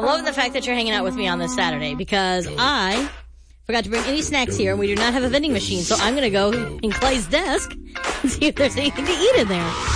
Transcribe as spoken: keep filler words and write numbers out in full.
I'm loving the fact that you're hanging out with me on this Saturday because I forgot to bring any snacks here and we do not have a vending machine. So I'm going to go in Clay's desk and see if there's anything to eat in there.